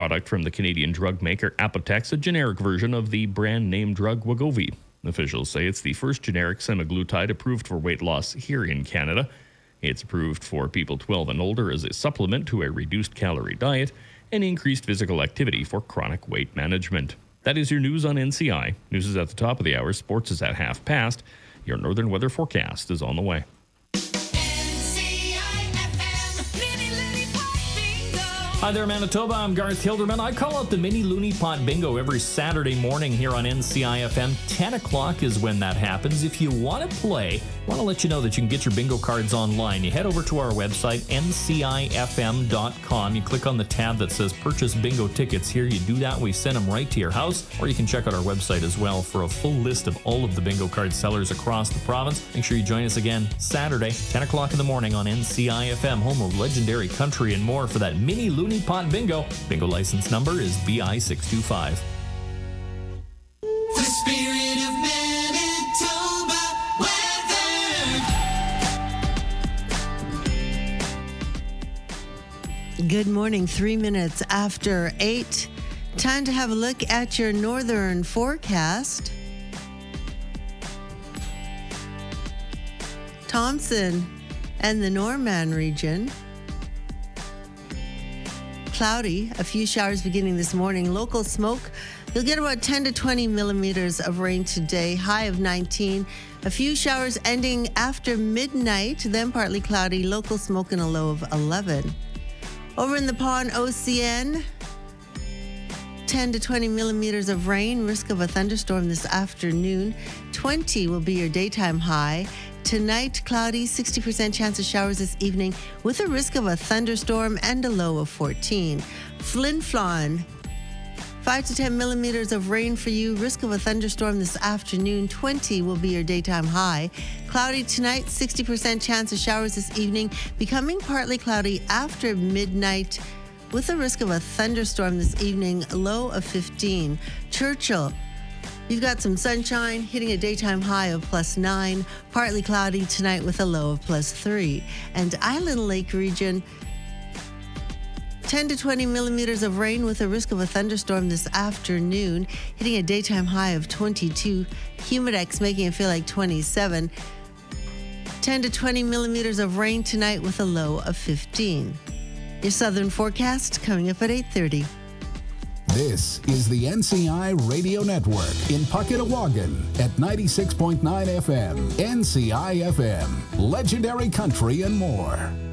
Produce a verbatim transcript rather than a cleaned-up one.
Product from the Canadian drug maker Apotex, a generic version of the brand name drug Wegovy. Officials say it's the first generic semaglutide approved for weight loss here in Canada. It's approved for people twelve and older as a supplement to a reduced calorie diet and increased physical activity for chronic weight management. That is your news on N C I. News is at the top of the hour. Sports is at half past. Your northern weather forecast is on the way. Hi there, Manitoba. I'm Garth Hilderman. I call out the Mini Looney Pot Bingo every Saturday morning here on N C I F M. ten o'clock is when that happens. If you want to play, I want to let you know that you can get your bingo cards online. You head over to our website, N C I F M dot com. You click on the tab that says Purchase Bingo Tickets here. You do that, we send them right to your house. Or you can check out our website as well for a full list of all of the bingo card sellers across the province. Make sure you join us again Saturday, ten o'clock in the morning on N C I F M, home of legendary country and more for that Mini Looney Pot Bingo. Bingo license number is B I six two five. The spirit of Manitoba weather. Good morning, three minutes after eight. Time to have a look at your northern forecast. Thompson and the Norman region. Cloudy, a few showers beginning this morning. Local smoke, you'll get about ten to twenty millimeters of rain today, high of nineteen. A few showers ending after midnight, then partly cloudy, local smoke and a low of eleven. Over in the Pond O C N, ten to twenty millimeters of rain, risk of a thunderstorm this afternoon. twenty will be your daytime high. Tonight, cloudy, sixty percent chance of showers this evening with a risk of a thunderstorm and a low of fourteen. Flin Flon, five to ten millimeters of rain for you, risk of a thunderstorm this afternoon. twenty will be your daytime high. Cloudy tonight, sixty percent chance of showers this evening, becoming partly cloudy after midnight with a risk of a thunderstorm this evening, low of fifteen. Churchill, you've got some sunshine, hitting a daytime high of plus nine, partly cloudy tonight with a low of plus three. And Island Lake region, ten to twenty millimeters of rain with a risk of a thunderstorm this afternoon, hitting a daytime high of twenty-two. Humidex making it feel like twenty-seven. ten to twenty millimeters of rain tonight with a low of fifteen. Your southern forecast coming up at eight thirty. This is the N C I Radio Network in Puckett-Awagan at ninety-six point nine F M. N C I F M, legendary country and more.